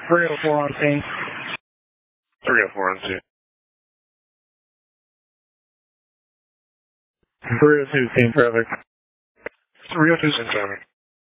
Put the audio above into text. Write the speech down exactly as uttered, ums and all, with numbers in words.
three oh four on scene. three oh four on scene. three oh two scene traffic. three oh two scene traffic.